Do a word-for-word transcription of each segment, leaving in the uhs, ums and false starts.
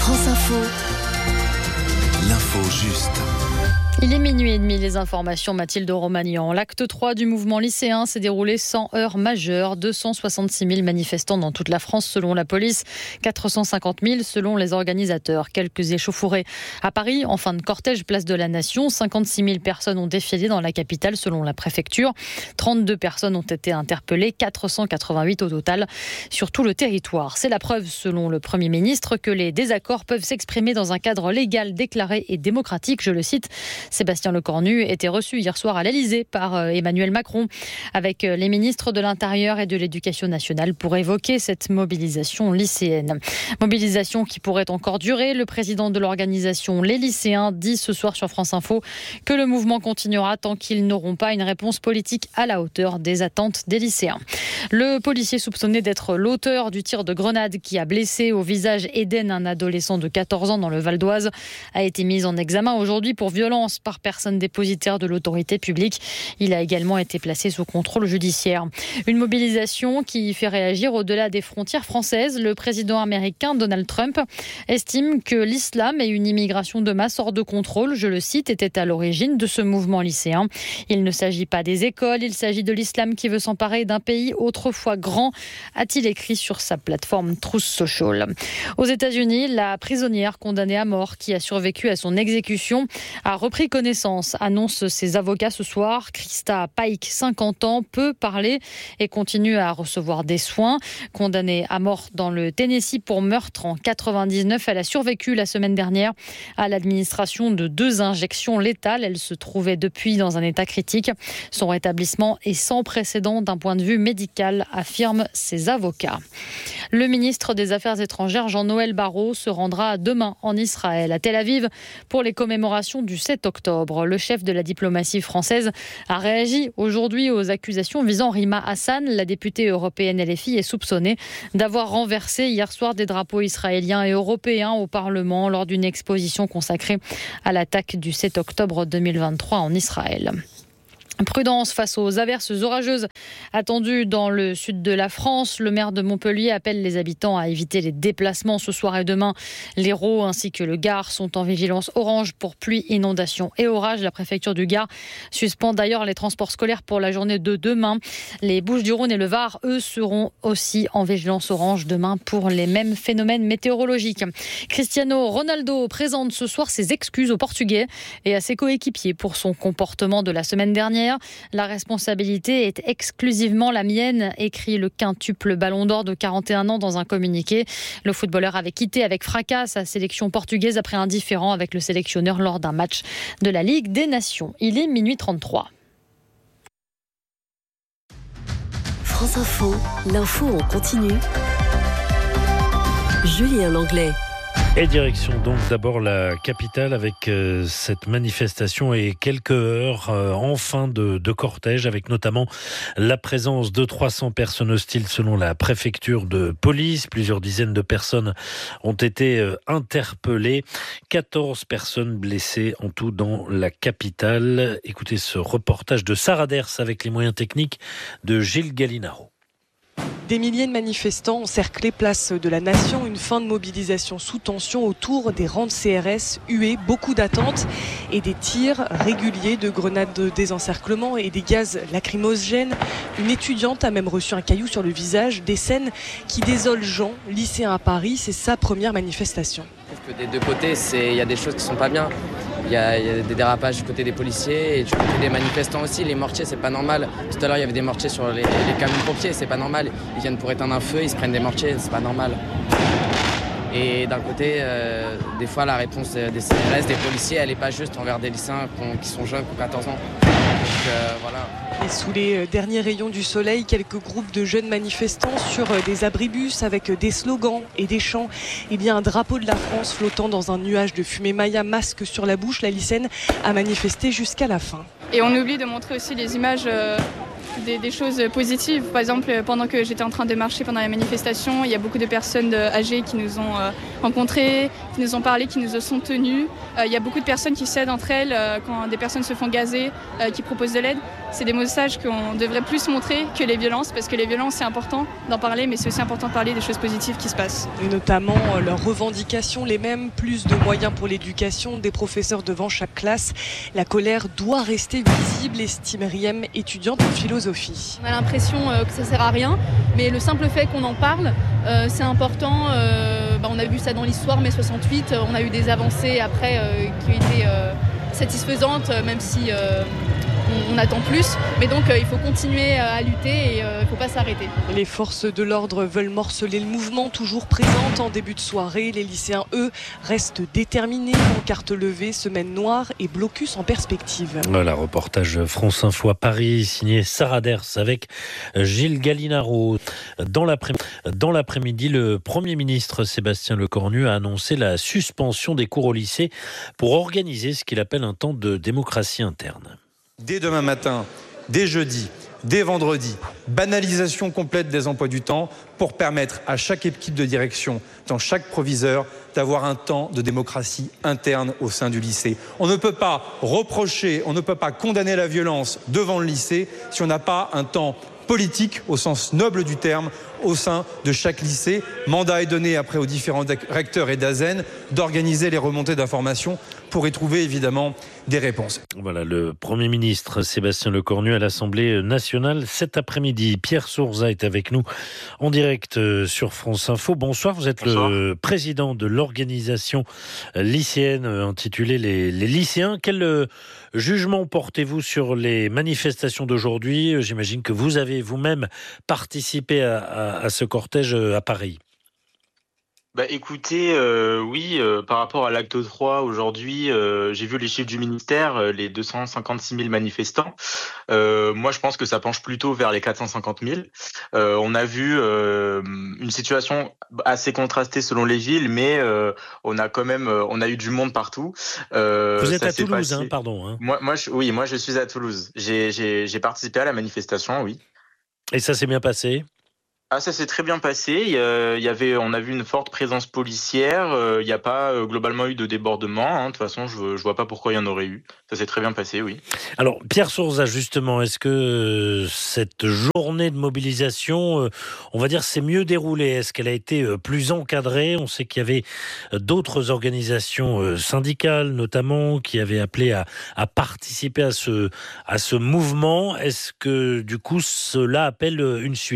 France Info. L'info juste. Il est minuit et demi, les informations Mathilde Romagnan. L'acte trois du mouvement lycéen s'est déroulé sans heurts majeurs. deux cent soixante-six mille manifestants dans toute la France selon la police, quatre cent cinquante mille selon les organisateurs. Quelques échauffourées à Paris. En fin de cortège, place de la Nation, cinquante-six mille personnes ont défilé dans la capitale selon la préfecture. trente-deux personnes ont été interpellées, quatre cent quatre-vingt-huit au total sur tout le territoire. C'est la preuve, selon le Premier ministre, que les désaccords peuvent s'exprimer dans un cadre légal, déclaré et démocratique. Je le cite. Sébastien Lecornu était reçu hier soir à l'Elysée par Emmanuel Macron avec les ministres de l'Intérieur et de l'Éducation nationale pour évoquer cette mobilisation lycéenne. Mobilisation qui pourrait encore durer. Le président de l'organisation Les Lycéens dit ce soir sur France Info que le mouvement continuera tant qu'ils n'auront pas une réponse politique à la hauteur des attentes des lycéens. Le policier soupçonné d'être l'auteur du tir de grenade qui a blessé au visage Eden, un adolescent de quatorze ans dans le Val d'Oise, a été mis en examen aujourd'hui pour violence par personne dépositaire de l'autorité publique. Il a également été placé sous contrôle judiciaire. Une mobilisation qui fait réagir au-delà des frontières françaises. Le président américain Donald Trump estime que l'islam et une immigration de masse hors de contrôle, je le cite, étaient à l'origine de ce mouvement lycéen. Il ne s'agit pas des écoles, il s'agit de l'islam qui veut s'emparer d'un pays autrefois grand, a-t-il écrit sur sa plateforme Truth Social. Aux États-Unis, la prisonnière condamnée à mort qui a survécu à son exécution a repris connaissance, annonce ses avocats ce soir. Krista Pike, cinquante ans, peut parler et continue à recevoir des soins. Condamnée à mort dans le Tennessee pour meurtre en quatre-vingt-dix-neuf, elle a survécu la semaine dernière à l'administration de deux injections létales. Elle se trouvait depuis dans un état critique. Son rétablissement est sans précédent d'un point de vue médical, affirment ses avocats. Le ministre des Affaires étrangères, Jean-Noël Barrot, se rendra demain en Israël, à Tel Aviv, pour les commémorations du sept octobre. Le chef de la diplomatie française a réagi aujourd'hui aux accusations visant Rima Hassan. La députée européenne L F I est soupçonnée d'avoir renversé hier soir des drapeaux israéliens et européens au Parlement lors d'une exposition consacrée à l'attaque du sept octobre deux mille vingt-trois en Israël. Prudence face aux averses orageuses attendues dans le sud de la France. Le maire de Montpellier appelle les habitants à éviter les déplacements ce soir et demain. L'Hérault ainsi que le Gard sont en vigilance orange pour pluie, inondations et orages. La préfecture du Gard suspend d'ailleurs les transports scolaires pour la journée de demain. Les Bouches-du-Rhône et le Var, eux, seront aussi en vigilance orange demain pour les mêmes phénomènes météorologiques. Cristiano Ronaldo présente ce soir ses excuses aux Portugais et à ses coéquipiers pour son comportement de la semaine dernière. La responsabilité est exclusivement la mienne, écrit le quintuple ballon d'or de quarante et un ans dans un communiqué. Le footballeur avait quitté avec fracas sa sélection portugaise après un différend avec le sélectionneur lors d'un match de la Ligue des Nations. Il est minuit trente-trois. France Info, l'info en continu. Julien Langlais. Et direction donc d'abord la capitale avec euh, cette manifestation et quelques heures euh, en fin de, de cortège avec notamment la présence de trois cents personnes hostiles selon la préfecture de police. Plusieurs dizaines de personnes ont été euh, interpellées. quatorze personnes blessées en tout dans la capitale. Écoutez ce reportage de Sarah Ders avec les moyens techniques de Gilles Gallinaro. Des milliers de manifestants ont cerclé place de la Nation, une fin de mobilisation sous tension autour des rangs de C R S, huées, beaucoup d'attentes et des tirs réguliers de grenades de désencerclement et des gaz lacrymogènes. Une étudiante a même reçu un caillou sur le visage, des scènes qui désolent Jean, lycéen à Paris, c'est sa première manifestation. Je trouve que des deux côtés, il y a des choses qui ne sont pas bien. Il y, a, il y a des dérapages du côté des policiers et du côté des manifestants aussi. Les mortiers, c'est pas normal. Tout à l'heure, il y avait des mortiers sur les, les camions pompiers, c'est pas normal. Ils viennent pour éteindre un feu, ils se prennent des mortiers, c'est pas normal. Et d'un côté, euh, des fois, la réponse des C R S, des policiers, elle n'est pas juste envers des lycéens qui sont jeunes, qui ont quatorze ans. Donc euh, voilà. Et sous les derniers rayons du soleil, quelques groupes de jeunes manifestants sur des abribus avec des slogans et des chants. Il y a un drapeau de la France flottant dans un nuage de fumée Maya, masque sur la bouche. La lycéenne a manifesté jusqu'à la fin. Et on oublie de montrer aussi les images euh, des, des choses positives. Par exemple, pendant que j'étais en train de marcher pendant la manifestation, il y a beaucoup de personnes âgées qui nous ont euh, rencontrés, qui nous ont parlé, qui nous sont tenues. Euh, il y a beaucoup de personnes qui s'aident entre elles euh, quand des personnes se font gazer, euh, qui proposent de l'aide. C'est des messages qu'on devrait plus montrer que les violences, parce que les violences, c'est important d'en parler, mais c'est aussi important de parler des choses positives qui se passent. Et notamment euh, leurs revendications, les mêmes, plus de moyens pour l'éducation, des professeurs devant chaque classe. La colère doit rester visible, estime Riem, étudiante en philosophie. On a l'impression euh, que ça sert à rien, mais le simple fait qu'on en parle, euh, c'est important. Euh, bah, on a vu ça dans l'histoire, mai soixante-huit, on a eu des avancées après euh, qui ont été euh, satisfaisantes, même si euh, on, on attend plus. Mais donc euh, il faut continuer à lutter et euh, il ne faut pas s'arrêter. Les forces de l'ordre veulent morceler le mouvement, toujours présente en début de soirée. Les lycéens, eux, restent déterminés. Pancarte levée, semaine noire et blocus en perspective. Voilà, reportage France Info à Paris, signé Sarah Ders avec Gilles Gallinaro. Dans l'après-midi, dans l'après-midi, le Premier ministre Sébastien Lecornu a annoncé la suspension des cours au lycée pour organiser ce qu'il appelle un temps de démocratie interne. Dès demain matin, dès jeudi, dès vendredi, banalisation complète des emplois du temps pour permettre à chaque équipe de direction, dans chaque proviseur, d'avoir un temps de démocratie interne au sein du lycée. On ne peut pas reprocher, on ne peut pas condamner la violence devant le lycée si on n'a pas un temps politique au sens noble du terme au sein de chaque lycée. Mandat est donné après aux différents recteurs et d'A S E N d'organiser les remontées d'informations pour y trouver évidemment des réponses. Voilà, le Premier ministre Sébastien Lecornu à l'Assemblée nationale cet après-midi. Pierre Sourza est avec nous en direct sur France Info. Bonsoir, vous êtes Bonsoir. Le président de l'organisation lycéenne intitulée les, les lycéens. Quel jugement portez-vous sur les manifestations d'aujourd'hui ? J'imagine que vous avez vous-même participé à, à, à ce cortège à Paris. Bah écoutez, euh, oui, euh, par rapport à l'acte trois aujourd'hui, euh, j'ai vu les chiffres du ministère, euh, les deux cent cinquante-six mille manifestants. Euh, moi, je pense que ça penche plutôt vers les quatre cent cinquante mille. Euh, on a vu euh, une situation assez contrastée selon les villes, mais euh, on a quand même, euh, on a eu du monde partout. Euh, Vous êtes à Toulouse, hein, pardon. Hein. Moi, moi, je, oui, moi, je suis à Toulouse. J'ai, j'ai, j'ai participé à la manifestation, oui. Et ça s'est bien passé ? Ah, ça s'est très bien passé. Il y avait, on a vu une forte présence policière. Il n'y a pas globalement eu de débordement. Hein. De toute façon, je ne vois pas pourquoi il y en aurait eu. Ça s'est très bien passé, oui. Alors, Pierre Sourza, justement, est-ce que cette journée de mobilisation, on va dire, s'est mieux déroulée ? Est-ce qu'elle a été plus encadrée ? On sait qu'il y avait d'autres organisations syndicales, notamment, qui avaient appelé à, à participer à ce, à ce mouvement. Est-ce que, du coup, cela appelle une suite ?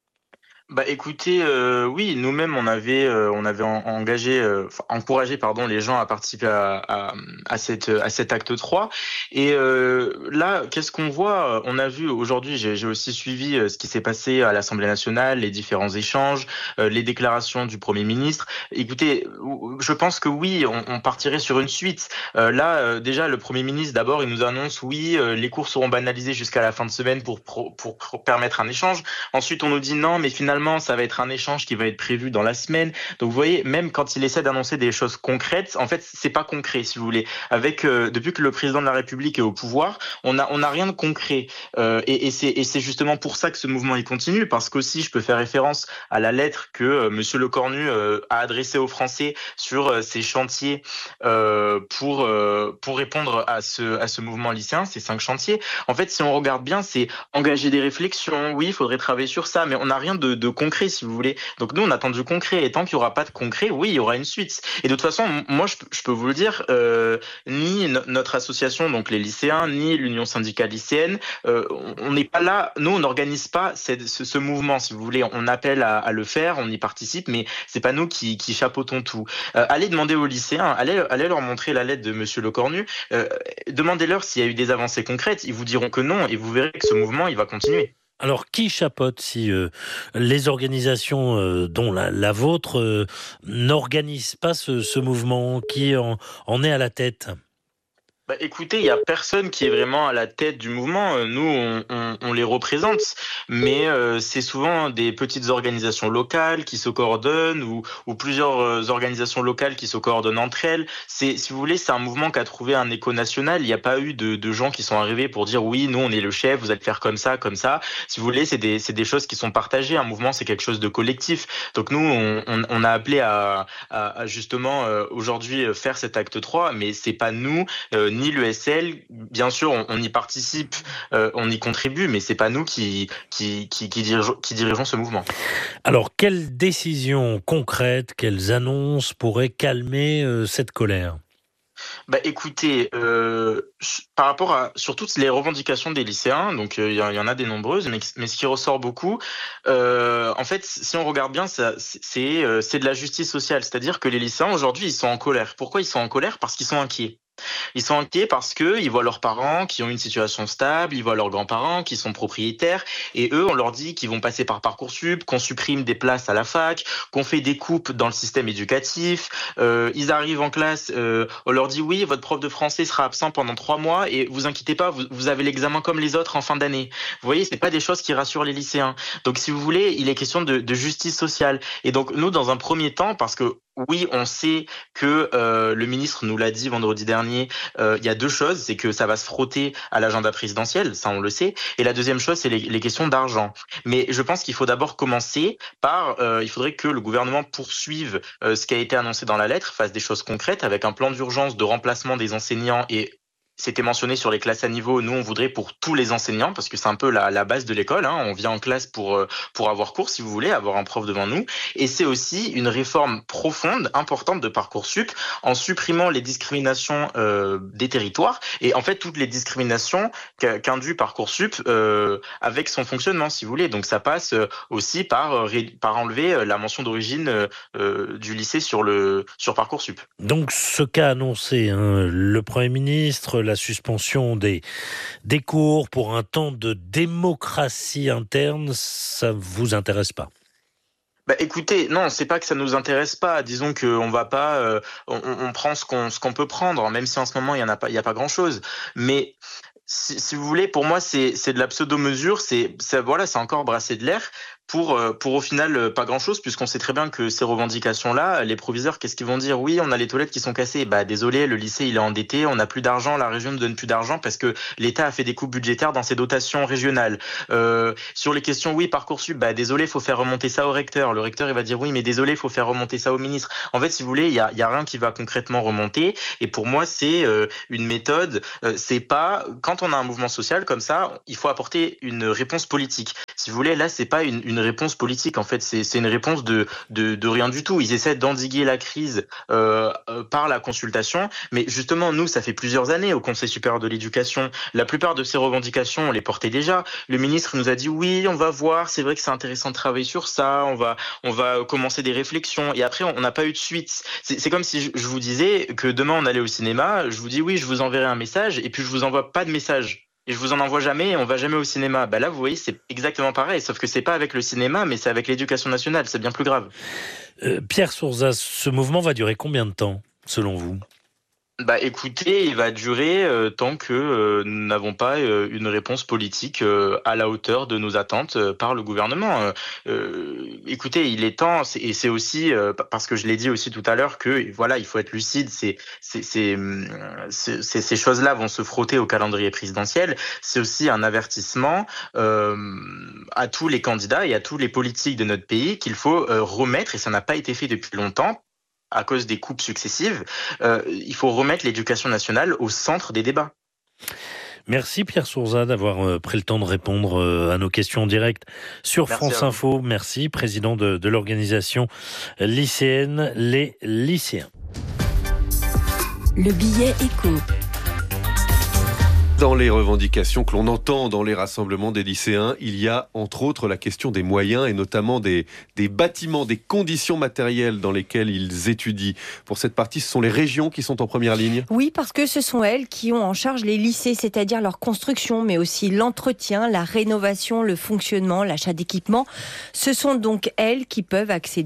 Bah écoutez, euh, oui, nous-mêmes on avait euh, on avait en, engagé, euh, encouragé pardon les gens à participer à, à, à cette à cet acte trois. Et euh, là, qu'est-ce qu'on voit ? On a vu aujourd'hui, j'ai, j'ai aussi suivi ce qui s'est passé à l'Assemblée nationale, les différents échanges, euh, les déclarations du Premier ministre. Écoutez, je pense que oui, on, on partirait sur une suite. Euh, là, euh, déjà, le Premier ministre, d'abord, il nous annonce oui, euh, les cours seront banalisés jusqu'à la fin de semaine pour pour, pour pour permettre un échange. Ensuite, on nous dit non, mais finalement ça va être un échange qui va être prévu dans la semaine. Donc vous voyez, même quand il essaie d'annoncer des choses concrètes, en fait, c'est pas concret, si vous voulez. Avec euh, depuis que le président de la République est au pouvoir, on a on a rien de concret. Euh, et, et c'est et c'est justement pour ça que ce mouvement il continue, parce qu'aussi je peux faire référence à la lettre que euh, Monsieur Lecornu euh, a adressée aux Français sur euh, ces chantiers euh, pour euh, pour répondre à ce à ce mouvement lycéen, ces cinq chantiers. En fait, si on regarde bien, c'est engager des réflexions. Oui, il faudrait travailler sur ça, mais on n'a rien de, de concret, si vous voulez. Donc nous, on attend du concret. Et tant qu'il n'y aura pas de concret, oui, il y aura une suite. Et de toute façon, moi, je, je peux vous le dire, euh, ni no- notre association, donc les lycéens, ni l'Union syndicale lycéenne, euh, on n'est pas là. Nous, on n'organise pas cette, ce, ce mouvement, si vous voulez. On appelle à, à le faire, on y participe, mais c'est pas nous qui, qui chapeautons tout. Euh, allez demander aux lycéens, allez, allez leur montrer la lettre de Monsieur Lecornu. Euh, demandez-leur s'il y a eu des avancées concrètes. Ils vous diront que non, et vous verrez que ce mouvement, il va continuer. Alors, qui chapeaute si euh, les organisations, euh, dont la, la vôtre, euh, n'organisent pas ce, ce mouvement ? Qui en, en est à la tête ? Bah, écoutez, il n'y a personne qui est vraiment à la tête du mouvement. Nous, on, on, on les représente, mais euh, c'est souvent des petites organisations locales qui se coordonnent ou, ou plusieurs organisations locales qui se coordonnent entre elles. C'est, si vous voulez, c'est un mouvement qui a trouvé un écho national. Il n'y a pas eu de, de gens qui sont arrivés pour dire oui, nous, on est le chef, vous allez faire comme ça, comme ça. Si vous voulez, c'est des, c'est des choses qui sont partagées. Un mouvement, c'est quelque chose de collectif. Donc nous, on, on, on a appelé à, à, à justement euh, aujourd'hui faire cet acte trois, mais c'est pas nous. Euh, ni l'E S L, bien sûr, on, on y participe, euh, on y contribue, mais c'est pas nous qui qui qui, qui, dirige, qui dirigeons ce mouvement. Alors, quelles décisions concrètes, quelles annonces pourraient calmer euh, cette colère ? Bah écoutez, euh, par rapport à sur toutes les revendications des lycéens, donc il euh, y, y en a des nombreuses, mais, mais ce qui ressort beaucoup, euh, en fait, si on regarde bien, ça, c'est euh, c'est de la justice sociale, c'est-à-dire que les lycéens aujourd'hui, ils sont en colère. Pourquoi ils sont en colère ? Parce qu'ils sont inquiets. Ils sont inquiets parce que ils voient leurs parents qui ont une situation stable, ils voient leurs grands-parents qui sont propriétaires, et eux, on leur dit qu'ils vont passer par Parcoursup, qu'on supprime des places à la fac, qu'on fait des coupes dans le système éducatif. Euh, ils arrivent en classe, euh, on leur dit oui, votre prof de français sera absent pendant trois mois et vous inquiétez pas, vous, vous avez l'examen comme les autres en fin d'année. Vous voyez, c'est pas des choses qui rassurent les lycéens. Donc, si vous voulez, il est question de, de justice sociale. Et donc, nous, dans un premier temps, parce que oui, on sait que euh, le ministre nous l'a dit vendredi dernier, euh, il y a deux choses, c'est que ça va se frotter à l'agenda présidentiel, ça on le sait, et la deuxième chose, c'est les, les questions d'argent. Mais je pense qu'il faut d'abord commencer par, euh, il faudrait que le gouvernement poursuive euh, ce qui a été annoncé dans la lettre, fasse des choses concrètes avec un plan d'urgence de remplacement des enseignants et c'était mentionné sur les classes à niveau. Nous, on voudrait pour tous les enseignants, parce que c'est un peu la, la base de l'école. Hein. On vient en classe pour pour avoir cours, si vous voulez, avoir un prof devant nous. Et c'est aussi une réforme profonde, importante de Parcoursup, en supprimant les discriminations euh, des territoires et en fait toutes les discriminations qu'induit Parcoursup euh, avec son fonctionnement, si vous voulez. Donc ça passe aussi par par enlever la mention d'origine euh, du lycée sur le sur Parcoursup. Donc ce qu'a annoncé hein, le Premier ministre, la suspension des, des cours pour un temps de démocratie interne, ça vous intéresse pas ? Bah écoutez, non, c'est pas que ça nous intéresse pas. Disons qu'on va pas, euh, on, on prend ce qu'on ce qu'on peut prendre, même si en ce moment il y en a pas, il y a pas grand chose. Mais si, si vous voulez, pour moi c'est c'est de la pseudo-mesure, c'est c'est voilà, c'est encore brasser de l'air. Pour, pour au final pas grand-chose, puisqu'on sait très bien que ces revendications-là, les proviseurs, qu'est-ce qu'ils vont dire ? Oui, on a les toilettes qui sont cassées. Bah désolé, le lycée il est endetté, on n'a plus d'argent, la région ne donne plus d'argent parce que l'État a fait des coupes budgétaires dans ses dotations régionales. Euh, sur les questions, oui, Parcoursup, bah désolé, faut faire remonter ça au recteur. Le recteur il va dire oui, mais désolé, faut faire remonter ça au ministre. En fait, si vous voulez, il y a, y a rien qui va concrètement remonter. Et pour moi, c'est euh, une méthode. Euh, c'est pas quand on a un mouvement social comme ça, il faut apporter une réponse politique. Si vous voulez, là, c'est pas une, une réponse politique. En fait, c'est, c'est une réponse de, de, de rien du tout. Ils essaient d'endiguer la crise euh, euh, par la consultation. Mais justement, nous, ça fait plusieurs années au Conseil supérieur de l'éducation. La plupart de ces revendications, on les portait déjà. Le ministre nous a dit oui, on va voir. C'est vrai que c'est intéressant de travailler sur ça. On va, on va commencer des réflexions. Et après, on n'a pas eu de suite. C'est, c'est comme si je vous disais que demain, on allait au cinéma. Je vous dis oui, je vous enverrai un message. Et puis, je vous envoie pas de message. Et je vous en envoie jamais et on va jamais au cinéma. Bah là, vous voyez, c'est exactement pareil, sauf que c'est pas avec le cinéma, mais c'est avec l'éducation nationale. C'est bien plus grave. Euh, Pierre Sourzas, ce mouvement va durer combien de temps, selon vous ? Bah écoutez, il va durer euh, tant que euh, nous n'avons pas euh, une réponse politique euh, à la hauteur de nos attentes euh, par le gouvernement. Euh, euh, écoutez, il est temps, c'est, et c'est aussi euh, parce que je l'ai dit aussi tout à l'heure que voilà, il faut être lucide. C'est, c'est, c'est, c'est, c'est ces choses-là vont se frotter au calendrier présidentiel. C'est aussi un avertissement euh, à tous les candidats et à tous les politiques de notre pays qu'il faut euh, remettre, et ça n'a pas été fait depuis longtemps, à cause des coupes successives, euh, il faut remettre l'éducation nationale au centre des débats. Merci Pierre Sourzas d'avoir pris le temps de répondre à nos questions en direct sur Merci France Info. Merci, président de, de l'organisation lycéenne Les Lycéens. Le billet écho. Dans les revendications que l'on entend dans les rassemblements des lycéens, il y a entre autres la question des moyens et notamment des, des bâtiments, des conditions matérielles dans lesquelles ils étudient. Pour cette partie, ce sont les régions qui sont en première ligne. Oui, parce que ce sont elles qui ont en charge les lycées, c'est-à-dire leur construction, mais aussi l'entretien, la rénovation, le fonctionnement, l'achat d'équipements. Ce sont donc elles qui peuvent accéder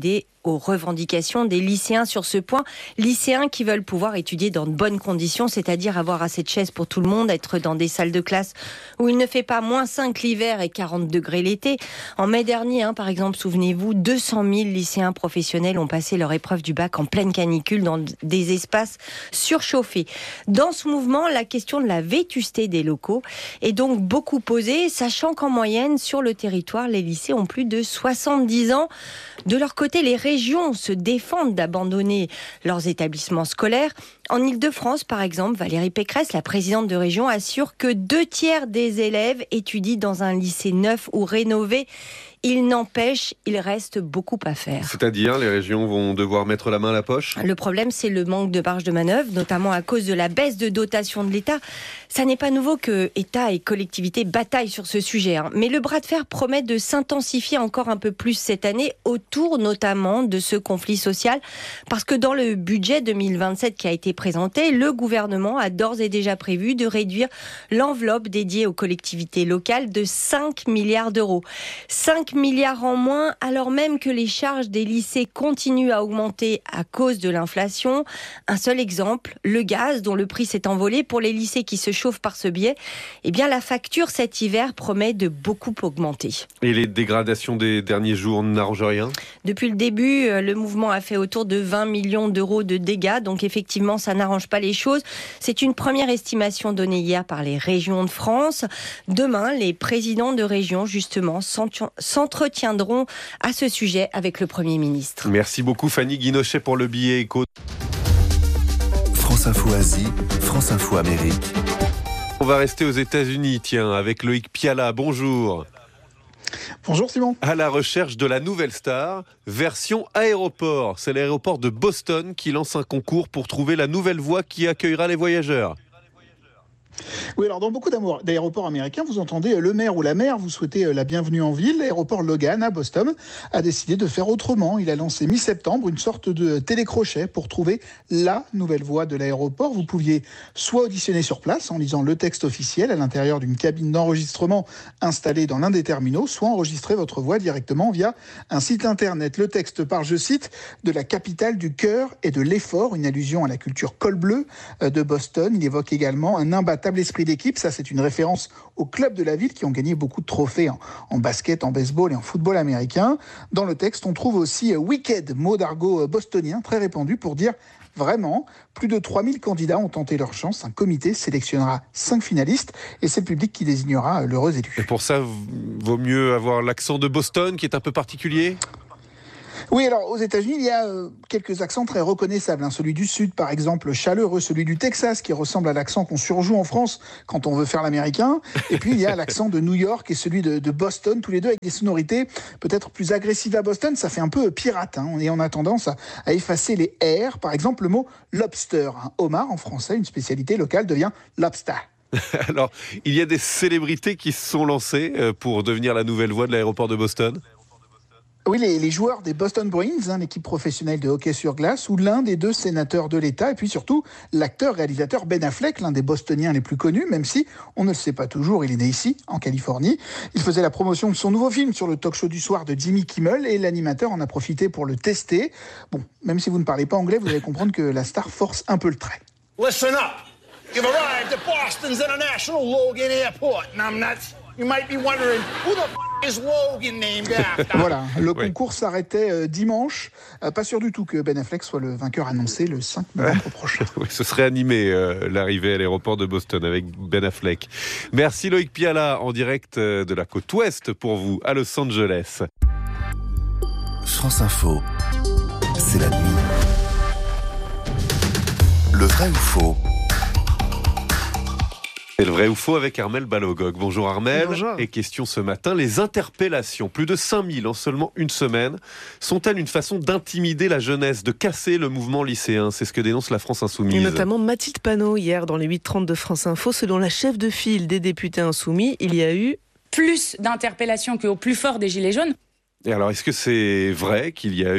aux revendications des lycéens sur ce point. Lycéens qui veulent pouvoir étudier dans de bonnes conditions, c'est-à-dire avoir assez de chaises pour tout le monde, être dans des salles de classe où il ne fait pas moins cinq l'hiver et quarante degrés l'été. En mai dernier, hein, par exemple, souvenez-vous, deux cent mille lycéens professionnels ont passé leur épreuve du bac en pleine canicule dans des espaces surchauffés. Dans ce mouvement, la question de la vétusté des locaux est donc beaucoup posée, sachant qu'en moyenne, sur le territoire, les lycées ont plus de soixante-dix ans. De leur côté, les régions se défendent d'abandonner leurs établissements scolaires. En Ile-de-France, par exemple, Valérie Pécresse, la présidente de région, assure que deux tiers des élèves étudient dans un lycée neuf ou rénové. Il n'empêche, il reste beaucoup à faire. C'est-à-dire, les régions vont devoir mettre la main à la poche ? Le problème, c'est le manque de marge de manœuvre, notamment à cause de la baisse de dotation de l'État. Ça n'est pas nouveau que État et collectivités bataillent sur ce sujet, hein. Mais le bras de fer promet de s'intensifier encore un peu plus cette année, autour notamment de ce conflit social. Parce que dans le budget deux mille vingt-sept qui a été présenté, le gouvernement a d'ores et déjà prévu de réduire l'enveloppe dédiée aux collectivités locales de cinq milliards d'euros. cinq milliards en moins, alors même que les charges des lycées continuent à augmenter à cause de l'inflation. Un seul exemple, le gaz, dont le prix s'est envolé pour les lycées qui se chauffent par ce biais. Eh bien, la facture cet hiver promet de beaucoup augmenter. Et les dégradations des derniers jours n'arrangent rien ? Depuis le début, le mouvement a fait autour de vingt millions d'euros de dégâts, donc effectivement, ça n'arrange pas les choses. C'est une première estimation donnée hier par les régions de France. Demain, les présidents de régions, justement, s'entretiendront à ce sujet avec le Premier ministre. Merci beaucoup Fanny Guinochet pour le billet éco. France Info Asie, France Info Amérique. On va rester aux États-Unis, tiens, avec Loïc Piala. Bonjour. Bonjour Simon. À la recherche de la nouvelle star, version aéroport. C'est l'aéroport de Boston qui lance un concours pour trouver la nouvelle voie qui accueillera les voyageurs. Oui, alors dans beaucoup d'aéroports américains, vous entendez le maire ou la maire, vous souhaitez la bienvenue en ville. L'aéroport Logan à Boston a décidé de faire autrement. Il a lancé mi-septembre une sorte de télécrochet pour trouver la nouvelle voie de l'aéroport. Vous pouviez soit auditionner sur place en lisant le texte officiel à l'intérieur d'une cabine d'enregistrement installée dans l'un des terminaux, soit enregistrer votre voix directement via un site internet. Le texte parle, je cite, de la capitale du cœur et de l'effort, une allusion à la culture col bleu de Boston. Il évoque également un imbattable esprit d'équipe, ça c'est une référence aux clubs de la ville qui ont gagné beaucoup de trophées en, en basket, en baseball et en football américain. Dans le texte, on trouve aussi Wicked, mot d'argot bostonien très répandu pour dire vraiment. Plus de trois mille candidats ont tenté leur chance. Un comité sélectionnera cinq finalistes et c'est le public qui désignera l'heureux élu. Et pour ça, vaut mieux avoir l'accent de Boston qui est un peu particulier ? Oui, alors aux États-Unis, il y a euh, quelques accents très reconnaissables. Hein. Celui du Sud, par exemple, chaleureux. Celui du Texas, qui ressemble à l'accent qu'on surjoue en France quand on veut faire l'américain. Et puis, il y a l'accent de New York et celui de, de Boston, tous les deux avec des sonorités peut-être plus agressives à Boston. Ça fait un peu pirate. Hein. Et on a tendance à, à effacer les R. Par exemple, le mot lobster. Hein. Homard, en français, une spécialité locale, devient lobster. Alors, il y a des célébrités qui se sont lancées pour devenir la nouvelle voix de l'aéroport de Boston. Oui, les, les joueurs des Boston Bruins, hein, l'équipe professionnelle de hockey sur glace, ou l'un des deux sénateurs de l'État, et puis surtout l'acteur-réalisateur Ben Affleck, l'un des Bostoniens les plus connus, même si on ne le sait pas toujours, il est né ici, en Californie. Il faisait la promotion de son nouveau film sur le talk show du soir de Jimmy Kimmel, et l'animateur en a profité pour le tester. Bon, même si vous ne parlez pas anglais, vous allez comprendre que la star force un peu le trait. Listen up! You've arrived at Boston's International Logan Airport, numbnuts. You might be wondering, who the f*** is Logan named after? Voilà, le concours oui. s'arrêtait euh, dimanche. Euh, pas sûr du tout que Ben Affleck soit le vainqueur annoncé le cinq novembre prochain. Oui, ce serait animé euh, l'arrivée à l'aéroport de Boston avec Ben Affleck. Merci Loïc Piala en direct euh, de la côte ouest pour vous à Los Angeles. France Info, c'est la nuit. Le vrai ou faux? C'est le vrai ou faux avec Armelle Balogog. Bonjour Armelle. Bonjour. Et question ce matin, les interpellations, plus de cinq mille en seulement une semaine, sont-elles une façon d'intimider la jeunesse, de casser le mouvement lycéen? C'est ce que dénonce la France Insoumise. Et notamment Mathilde Panot hier dans les huit trente de France Info. Selon la chef de file des députés insoumis, il y a eu plus d'interpellations qu'au plus fort des Gilets jaunes. Et alors, est-ce que c'est vrai qu'il y a eu plus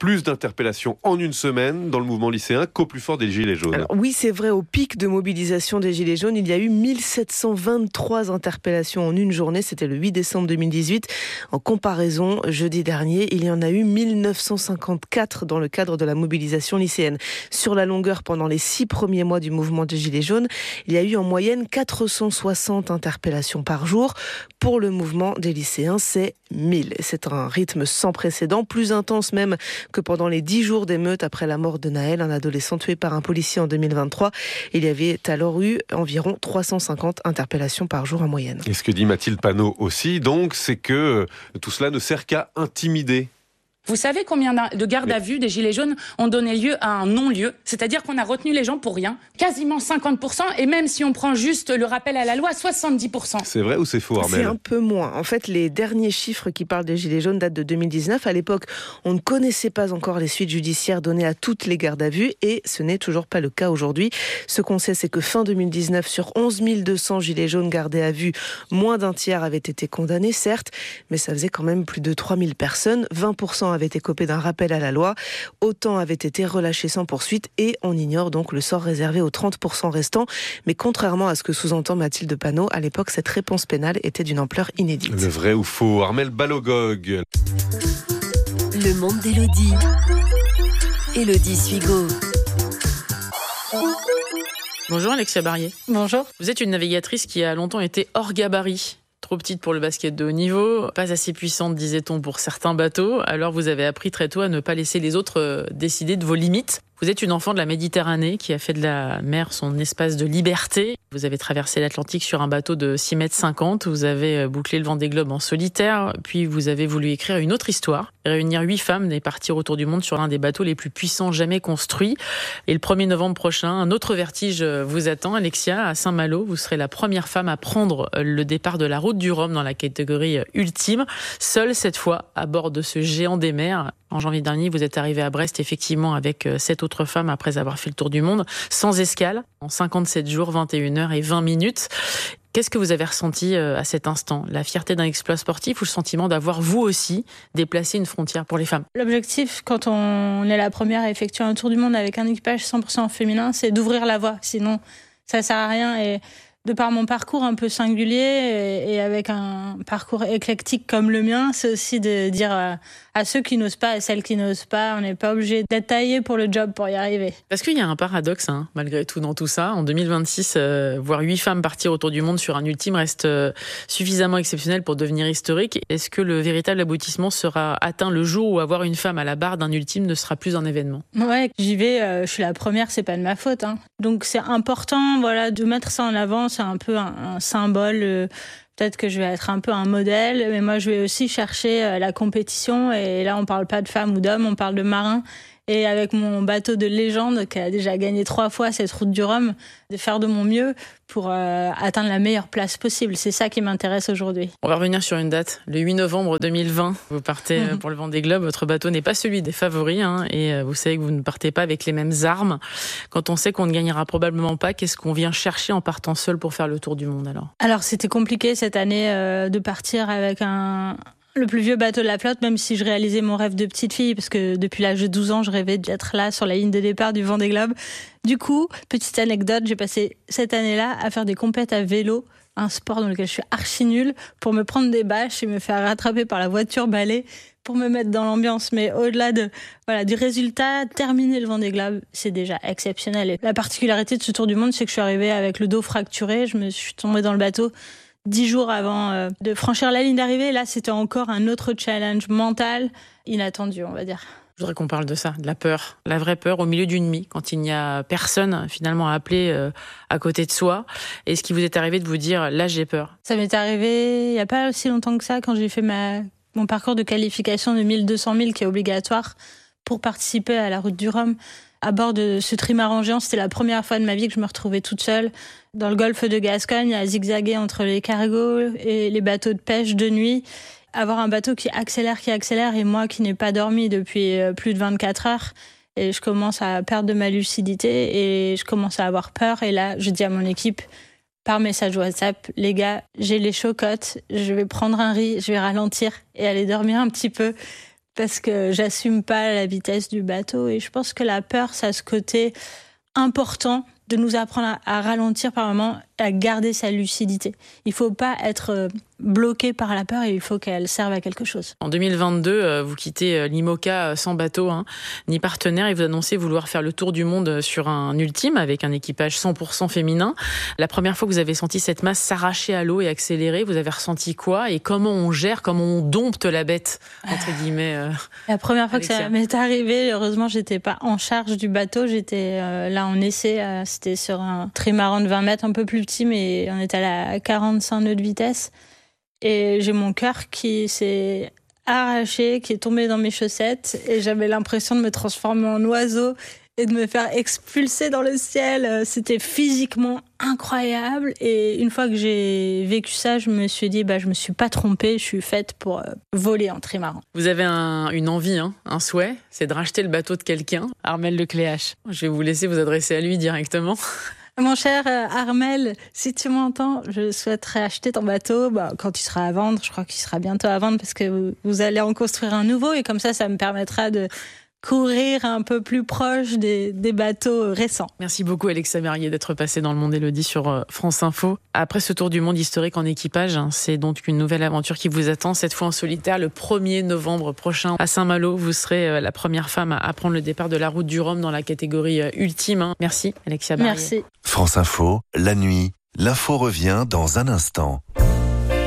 plus d'interpellations en une semaine dans le mouvement lycéen qu'au plus fort des Gilets jaunes. Alors, oui, c'est vrai, au pic de mobilisation des Gilets jaunes, il y a eu mille sept cent vingt-trois interpellations en une journée, c'était le huit décembre deux mille dix-huit. En comparaison, jeudi dernier, il y en a eu mille neuf cent cinquante-quatre dans le cadre de la mobilisation lycéenne. Sur la longueur, pendant les six premiers mois du mouvement des Gilets jaunes, il y a eu en moyenne quatre cent soixante interpellations par jour. Pour le mouvement des lycéens, c'est mille. C'est un rythme sans précédent, plus intense même que pendant les dix jours d'émeute après la mort de Naël, un adolescent tué par un policier en deux mille vingt-trois. Il y avait alors eu environ trois cent cinquante interpellations par jour en moyenne. Et ce que dit Mathilde Panot aussi, donc, c'est que tout cela ne sert qu'à intimider. Vous savez combien de gardes à vue des Gilets jaunes ont donné lieu à un non-lieu ? C'est-à-dire qu'on a retenu les gens pour rien. Quasiment cinquante pour cent, et même si on prend juste le rappel à la loi, soixante-dix pour cent. C'est vrai ou c'est faux, Armelle ? C'est un peu moins. En fait, les derniers chiffres qui parlent des Gilets jaunes datent de deux mille dix-neuf. À l'époque, on ne connaissait pas encore les suites judiciaires données à toutes les gardes à vue, et ce n'est toujours pas le cas aujourd'hui. Ce qu'on sait, c'est que fin deux mille dix-neuf, sur onze mille deux cents Gilets jaunes gardés à vue, moins d'un tiers avaient été condamnés, certes, mais ça faisait quand même plus de trois mille personnes. vingt pour cent avaient été copés d'un rappel à la loi. Autant avaient été relâchés sans poursuite, et on ignore donc le sort réservé aux trente pour cent restants. Mais contrairement à ce que sous-entend Mathilde Panot, à l'époque, cette réponse pénale était d'une ampleur inédite. Le vrai ou faux, Armelle Balogog. Le monde d'Élodie. Élodie Suigo. Bonjour Alexia Barrier. Bonjour. Vous êtes une navigatrice qui a longtemps été hors gabarit. Trop petite pour le basket de haut niveau, pas assez puissante, disait-on, pour certains bateaux. Alors vous avez appris très tôt à ne pas laisser les autres décider de vos limites. Vous êtes une enfant de la Méditerranée qui a fait de la mer son espace de liberté. Vous avez traversé l'Atlantique sur un bateau de six mètres cinquante. Vous avez bouclé le Vendée Globe en solitaire. Puis vous avez voulu écrire une autre histoire. Réunir huit femmes et partir autour du monde sur l'un des bateaux les plus puissants jamais construits. Et le premier novembre prochain, un autre vertige vous attend. Alexia, à Saint-Malo, vous serez la première femme à prendre le départ de la route du Rhum dans la catégorie ultime. Seule cette fois, à bord de ce géant des mers. En janvier dernier, vous êtes arrivée à Brest, effectivement, avec sept autres femmes après avoir fait le tour du monde, sans escale, en cinquante-sept jours, vingt et une heures et vingt minutes. Qu'est-ce que vous avez ressenti à cet instant ? La fierté d'un exploit sportif ou le sentiment d'avoir, vous aussi, déplacé une frontière pour les femmes ? L'objectif, quand on est la première à effectuer un tour du monde avec un équipage cent pour cent féminin, c'est d'ouvrir la voie. Sinon, ça sert à rien. Et de par mon parcours un peu singulier et avec un parcours éclectique comme le mien, c'est aussi de dire à, à ceux qui n'osent pas, à celles qui n'osent pas, on n'est pas obligé d'être taillé pour le job pour y arriver. Parce qu'il y a un paradoxe, hein, malgré tout, dans tout ça. En deux mille vingt-six, euh, voir huit femmes partir autour du monde sur un ultime reste euh, suffisamment exceptionnel pour devenir historique. Est-ce que le véritable aboutissement sera atteint le jour où avoir une femme à la barre d'un ultime ne sera plus un événement ? Ouais, j'y vais, euh, je suis la première, c'est pas de ma faute. Hein. Donc c'est important, voilà, de mettre ça en avant. C'est un peu un, un symbole. Euh, peut-être que je vais être un peu un modèle, mais moi je vais aussi chercher euh, la compétition. Et là, on parle pas de femmes ou d'hommes, on parle de marins. Et avec mon bateau de légende, qui a déjà gagné trois fois cette route du Rhum, de faire de mon mieux pour euh, atteindre la meilleure place possible. C'est ça qui m'intéresse aujourd'hui. On va revenir sur une date. Le huit novembre deux mille vingt, vous partez mmh. pour le Vendée Globe. Votre bateau n'est pas celui des favoris, hein, et vous savez que vous ne partez pas avec les mêmes armes. Quand on sait qu'on ne gagnera probablement pas, qu'est-ce qu'on vient chercher en partant seul pour faire le tour du monde alors ? Alors c'était compliqué cette année euh, de partir avec un... le plus vieux bateau de la flotte, même si je réalisais mon rêve de petite fille, parce que depuis l'âge de douze ans, je rêvais d'être là sur la ligne de départ du Vendée Globe. Du coup, petite anecdote, j'ai passé cette année-là à faire des compètes à vélo, un sport dans lequel je suis archi nulle, pour me prendre des bâches et me faire rattraper par la voiture balai pour me mettre dans l'ambiance. Mais au-delà de, voilà, du résultat, terminer le Vendée Globe, c'est déjà exceptionnel. Et la particularité de ce tour du monde, c'est que je suis arrivée avec le dos fracturé, je me suis tombée dans le bateau dix jours avant euh, de franchir la ligne d'arrivée. Là, c'était encore un autre challenge mental inattendu, on va dire. Je voudrais qu'on parle de ça, de la peur, la vraie peur au milieu d'une nuit, quand il n'y a personne finalement à appeler euh, à côté de soi. Est-ce qu'il vous est arrivé de vous dire, là j'ai peur ? Ça m'est arrivé il n'y a pas si longtemps que ça, quand j'ai fait ma, mon parcours de qualification de mille deux cents milles qui est obligatoire pour participer à la route du Rhum. À bord de ce trimaran géant, c'était la première fois de ma vie que je me retrouvais toute seule dans le golfe de Gascogne, à zigzaguer entre les cargos et les bateaux de pêche de nuit. Avoir un bateau qui accélère, qui accélère, et moi qui n'ai pas dormi depuis plus de vingt-quatre heures. Et je commence à perdre de ma lucidité et je commence à avoir peur. Et là, je dis à mon équipe, par message WhatsApp, les gars, j'ai les chocottes, je vais prendre un riz, je vais ralentir et aller dormir un petit peu. parce que j'assume pas la vitesse du bateau. Et je pense que la peur, ça a ce côté important de nous apprendre à ralentir par moments, à garder sa lucidité. Il faut pas être bloqué par la peur et il faut qu'elle serve à quelque chose. En deux mille vingt-deux, vous quittez l'IMOCA sans bateau, hein, ni partenaire, et vous annoncez vouloir faire le tour du monde sur un ultime avec un équipage cent pour cent féminin. La première fois que vous avez senti cette masse s'arracher à l'eau et accélérer, vous avez ressenti quoi et comment on gère, comment on dompte la bête, entre guillemets euh, La première fois Alexia. que ça m'est arrivé, heureusement, j'étais pas en charge du bateau, j'étais euh, là en essai, euh, c'était sur un trimaran de vingt mètres, un peu plus petit, mais on était à la quarante-cinq nœuds de vitesse. Et j'ai mon cœur qui s'est arraché, qui est tombé dans mes chaussettes. Et j'avais l'impression de me transformer en oiseau et de me faire expulser dans le ciel. C'était physiquement incroyable. Et une fois que j'ai vécu ça, je me suis dit, bah, je me suis pas trompée, je suis faite pour voler en trimaran. Vous avez un, une envie, hein, un souhait, c'est de racheter le bateau de quelqu'un. Armel Lecléache, je vais vous laisser vous adresser à lui directement. Mon cher Armel, si tu m'entends, je souhaiterais acheter ton bateau bah, quand il sera à vendre. Je crois qu'il sera bientôt à vendre parce que vous allez en construire un nouveau et comme ça, ça me permettra de courir un peu plus proche des, des bateaux récents. Merci beaucoup Alexia Merrier d'être passée dans le Monde Élodie sur France Info. Après ce tour du monde historique en équipage, c'est donc une nouvelle aventure qui vous attend, cette fois en solitaire, le premier novembre prochain à Saint-Malo. Vous serez la première femme à prendre le départ de la route du Rhum dans la catégorie ultime. Merci Alexia Merrier. Merci. France Info, la nuit, l'info revient dans un instant.